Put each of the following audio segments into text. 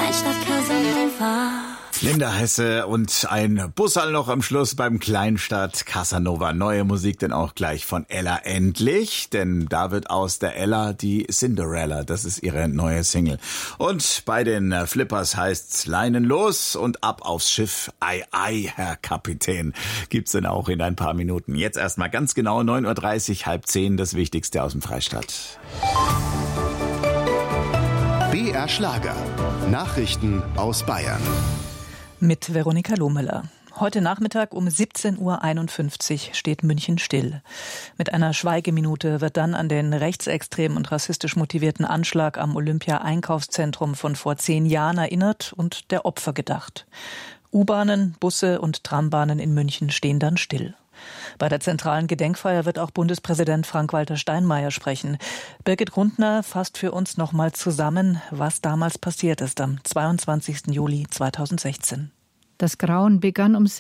Kleinstadt Casanova. Linda Hesse und ein Bussal noch am Schluss beim Kleinstadt Casanova. Neue Musik denn auch gleich von Ella endlich, denn da wird aus der Ella die Cinderella. Das ist ihre neue Single. Und bei den Flippers heißt's Leinen los und ab aufs Schiff. Ei, ei, Herr Kapitän. Gibt's denn auch in ein paar Minuten. Jetzt erstmal ganz genau 9:30 Uhr, 9:30, das Wichtigste aus dem Freistaat. BR Schlager. Nachrichten aus Bayern. Mit Veronika Lohmüller. Heute Nachmittag um 17:51 Uhr steht München still. Mit einer Schweigeminute wird dann an den rechtsextremen und rassistisch motivierten Anschlag am Olympia-Einkaufszentrum von vor 10 Jahren erinnert und der Opfer gedacht. U-Bahnen, Busse und Trambahnen in München stehen dann still. Bei der zentralen Gedenkfeier wird auch Bundespräsident Frank-Walter Steinmeier sprechen. Birgit Rundner fasst für uns nochmal zusammen, was damals passiert ist am 22. Juli 2016. Das Grauen begann um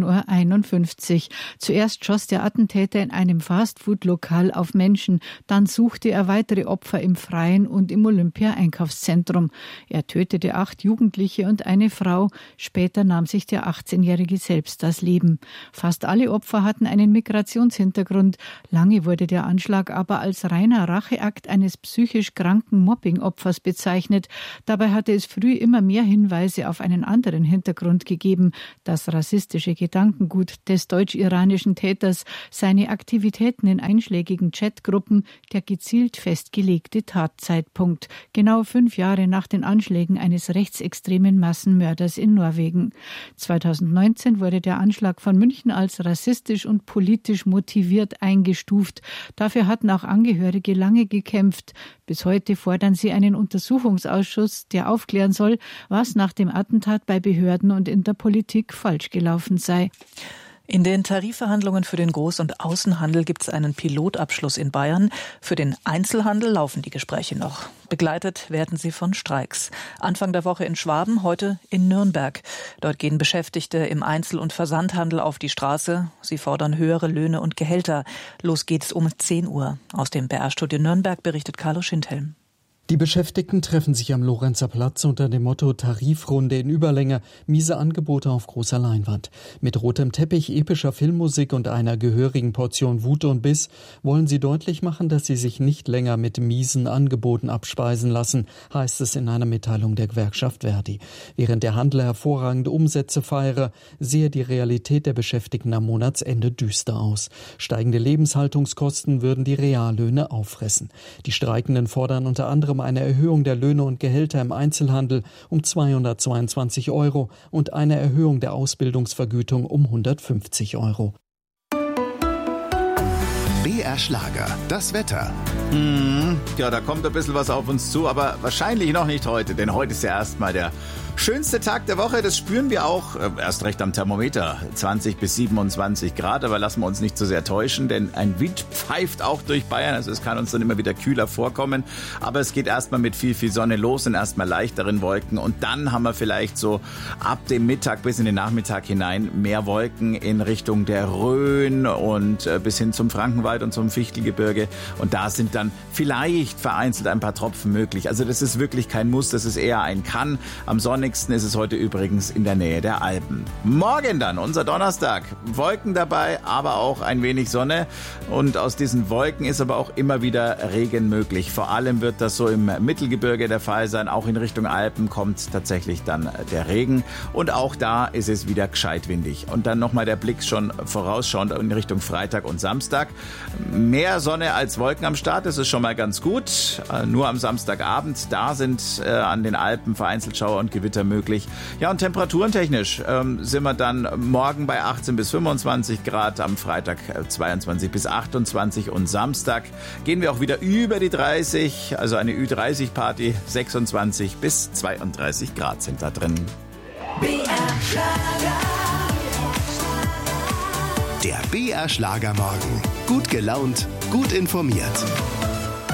17:51 Uhr. Zuerst schoss der Attentäter in einem Fastfood-Lokal auf Menschen. Dann suchte er weitere Opfer im Freien und im Olympia-Einkaufszentrum. Er tötete 8 Jugendliche und eine Frau. Später nahm sich der 18-Jährige selbst das Leben. Fast alle Opfer hatten einen Migrationshintergrund. Lange wurde der Anschlag aber als reiner Racheakt eines psychisch kranken Mobbing-Opfers bezeichnet. Dabei hatte es früh immer mehr Hinweise auf einen anderen Hintergrund gegeben. Das rassistische Gedankengut des deutsch-iranischen Täters, seine Aktivitäten in einschlägigen Chatgruppen, der gezielt festgelegte Tatzeitpunkt, genau 5 Jahre nach den Anschlägen eines rechtsextremen Massenmörders in Norwegen. 2019 wurde der Anschlag von München als rassistisch und politisch motiviert eingestuft. Dafür hatten auch Angehörige lange gekämpft. Bis heute fordern sie einen Untersuchungsausschuss, der aufklären soll, was nach dem Attentat bei Behörden und in der Politik falsch gelaufen sei. In den Tarifverhandlungen für den Groß- und Außenhandel gibt es einen Pilotabschluss in Bayern. Für den Einzelhandel laufen die Gespräche noch. Begleitet werden sie von Streiks. Anfang der Woche in Schwaben, heute in Nürnberg. Dort gehen Beschäftigte im Einzel- und Versandhandel auf die Straße. Sie fordern höhere Löhne und Gehälter. Los geht's um 10 Uhr. Aus dem BR-Studio Nürnberg berichtet Carlo Schindhelm. Die Beschäftigten treffen sich am Lorenzer Platz unter dem Motto Tarifrunde in Überlänge, miese Angebote auf großer Leinwand. Mit rotem Teppich, epischer Filmmusik und einer gehörigen Portion Wut und Biss wollen sie deutlich machen, dass sie sich nicht länger mit miesen Angeboten abspeisen lassen, heißt es in einer Mitteilung der Gewerkschaft Verdi. Während der Handel hervorragende Umsätze feiere, sehe die Realität der Beschäftigten am Monatsende düster aus. Steigende Lebenshaltungskosten würden die Reallöhne auffressen. Die Streikenden fordern unter anderem eine Erhöhung der Löhne und Gehälter im Einzelhandel um 222 € und eine Erhöhung der Ausbildungsvergütung um 150 €. BR Schlager, das Wetter. Ja, da kommt ein bisschen was auf uns zu, aber wahrscheinlich noch nicht heute, denn heute ist ja erstmal der schönste Tag der Woche. Das spüren wir auch erst recht am Thermometer. 20 bis 27 Grad, aber lassen wir uns nicht zu sehr täuschen, denn ein Wind pfeift auch durch Bayern. Also es kann uns dann immer wieder kühler vorkommen. Aber es geht erstmal mit viel, viel Sonne los und erstmal leichteren Wolken. Und dann haben wir vielleicht so ab dem Mittag bis in den Nachmittag hinein mehr Wolken in Richtung der Rhön und bis hin zum Frankenwald und zum Fichtelgebirge. Und da sind dann vielleicht vereinzelt ein paar Tropfen möglich. Also das ist wirklich kein Muss, das ist eher ein Kann. Am sonnigsten ist es heute übrigens in der Nähe der Alpen. Morgen dann, unser Donnerstag. Wolken dabei, aber auch ein wenig Sonne. Und aus diesen Wolken ist aber auch immer wieder Regen möglich. Vor allem wird das so im Mittelgebirge der Fall sein. Auch in Richtung Alpen kommt tatsächlich dann der Regen. Und auch da ist es wieder gescheit windig. Und dann nochmal der Blick schon vorausschauend in Richtung Freitag und Samstag. Mehr Sonne als Wolken am Start, das ist schon mal ganz gut. Nur am Samstagabend, da sind an den Alpen vereinzelt Schauer und Gewitter möglich. Ja, und temperaturentechnisch sind wir dann morgen bei 18 bis 25 Grad, am Freitag 22 bis 28 und Samstag gehen wir auch wieder über die 30, also eine Ü30-Party, 26 bis 32 Grad sind da drin. Der BR Schlager Morgen. Gut gelaunt, gut informiert.